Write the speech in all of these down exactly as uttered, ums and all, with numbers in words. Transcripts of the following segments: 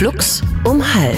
Flux um halb.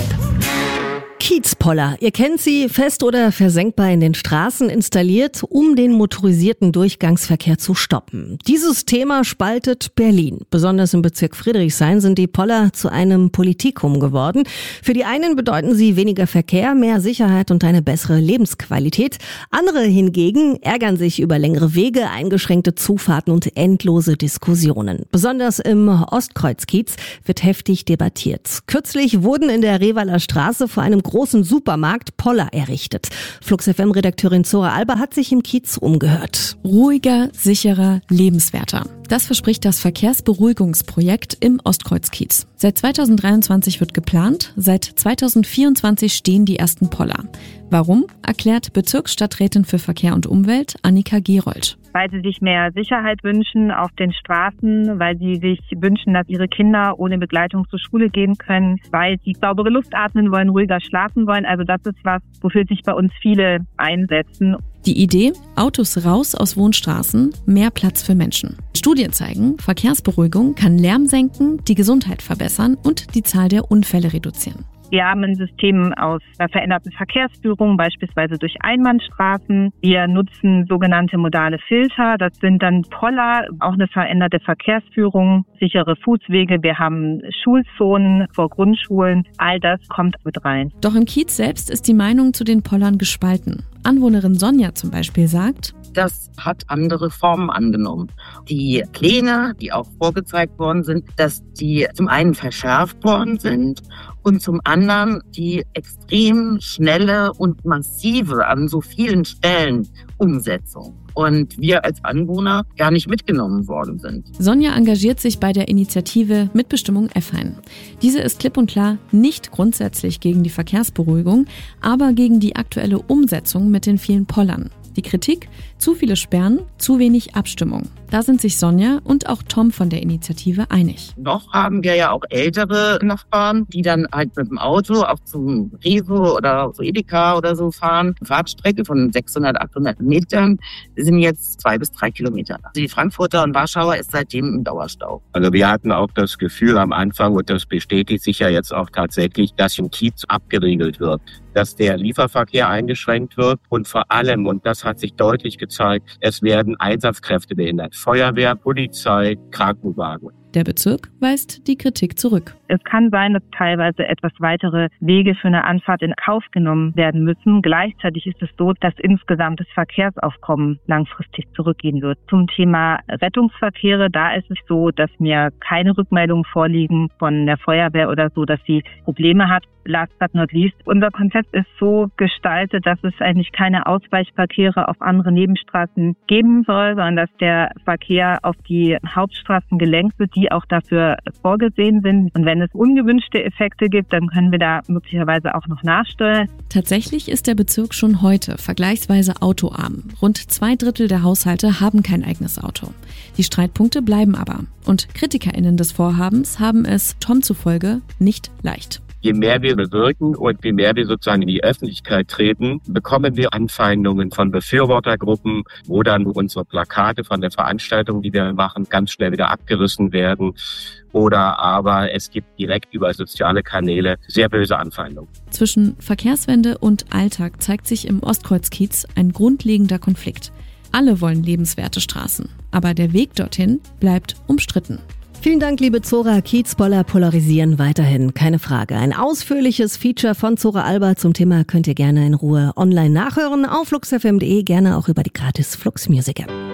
Kiezpoller, ihr kennt sie, fest oder versenkbar in den Straßen installiert, um den motorisierten Durchgangsverkehr zu stoppen. Dieses Thema spaltet Berlin. Besonders im Bezirk Friedrichshain sind die Poller zu einem Politikum geworden. Für die einen bedeuten sie weniger Verkehr, mehr Sicherheit und eine bessere Lebensqualität. Andere hingegen ärgern sich über längere Wege, eingeschränkte Zufahrten und endlose Diskussionen. Besonders im Ostkreuzkiez wird heftig debattiert. Kürzlich wurden in der Revaler Straße vor einem großen Supermarkt Poller errichtet. Flux F M-Redakteurin Zora Alber hat sich im Kiez umgehört. Ruhiger, sicherer, lebenswerter. Das verspricht das Verkehrsberuhigungsprojekt im Ostkreuzkiez. Seit zweitausenddreiundzwanzig wird geplant, seit zweitausendvierundzwanzig stehen die ersten Poller. Warum, erklärt Bezirksstadträtin für Verkehr und Umwelt Annika Gerold. Weil sie sich mehr Sicherheit wünschen auf den Straßen, weil sie sich wünschen, dass ihre Kinder ohne Begleitung zur Schule gehen können, weil sie saubere Luft atmen wollen, ruhiger schlafen wollen. Also das ist was, wofür sich bei uns viele einsetzen. Die Idee, Autos raus aus Wohnstraßen, mehr Platz für Menschen. Studien zeigen, Verkehrsberuhigung kann Lärm senken, die Gesundheit verbessern und die Zahl der Unfälle reduzieren. Wir haben ein System aus einer veränderten Verkehrsführung, beispielsweise durch Einbahnstraßen. Wir nutzen sogenannte modale Filter. Das sind dann Poller, auch eine veränderte Verkehrsführung, sichere Fußwege. Wir haben Schulzonen vor Grundschulen. All das kommt mit rein. Doch im Kiez selbst ist die Meinung zu den Pollern gespalten. Anwohnerin Sonja zum Beispiel sagt: Das hat andere Formen angenommen. Die Pläne, die auch vorgezeigt worden sind, dass die zum einen verschärft worden sind und zum anderen die extrem schnelle und massive an so vielen Stellen Umsetzung. Und wir als Anwohner gar nicht mitgenommen worden sind. Sonja engagiert sich bei der Initiative Mitbestimmung Effein. Diese ist klipp und klar nicht grundsätzlich gegen die Verkehrsberuhigung, aber gegen die aktuelle Umsetzung mit den vielen Pollern. Die Kritik? Zu viele Sperren, zu wenig Abstimmung. Da sind sich Sonja und auch Tom von der Initiative einig. Noch haben wir ja auch ältere Nachbarn, die dann halt mit dem Auto auch zum Rewe oder zu Edeka oder so fahren. Die Fahrtstrecke von sechshundert, achthundert Metern sind jetzt zwei bis drei Kilometer. Also die Frankfurter und Warschauer ist seitdem im Dauerstau. Also wir hatten auch das Gefühl am Anfang, und das bestätigt sich ja jetzt auch tatsächlich, dass im Kiez abgeriegelt wird, dass der Lieferverkehr eingeschränkt wird und vor allem, und das hat sich deutlich gezeigt, es werden Einsatzkräfte behindert. Feuerwehr, Polizei, Krankenwagen. Der Bezirk weist die Kritik zurück. Es kann sein, dass teilweise etwas weitere Wege für eine Anfahrt in Kauf genommen werden müssen. Gleichzeitig ist es so, dass insgesamt das Verkehrsaufkommen langfristig zurückgehen wird. Zum Thema Rettungsverkehre, da ist es so, dass mir keine Rückmeldungen vorliegen von der Feuerwehr oder so, dass sie Probleme hat. Last but not least, unser Konzept ist so gestaltet, dass es eigentlich keine Ausweichverkehre auf andere Nebenstraßen geben soll, sondern dass der Verkehr auf die Hauptstraßen gelenkt wird, die auch dafür vorgesehen sind. Und wenn es ungewünschte Effekte gibt, dann können wir da möglicherweise auch noch nachsteuern. Tatsächlich ist der Bezirk schon heute vergleichsweise autoarm. Rund zwei Drittel der Haushalte haben kein eigenes Auto. Die Streitpunkte bleiben aber. Und KritikerInnen des Vorhabens haben es Tom zufolge nicht leicht. Je mehr wir bewirken und je mehr wir sozusagen in die Öffentlichkeit treten, bekommen wir Anfeindungen von Befürwortergruppen, wo dann unsere Plakate von der Veranstaltung, die wir machen, ganz schnell wieder abgerissen werden. Oder aber es gibt direkt über soziale Kanäle sehr böse Anfeindungen. Zwischen Verkehrswende und Alltag zeigt sich im Ostkreuzkiez ein grundlegender Konflikt. Alle wollen lebenswerte Straßen, aber der Weg dorthin bleibt umstritten. Vielen Dank, liebe Zora. Kiezpoller polarisieren weiterhin, keine Frage. Ein ausführliches Feature von Zora Alber zum Thema könnt ihr gerne in Ruhe online nachhören. Auf flux f m punkt de, gerne auch über die gratis Flux Music App.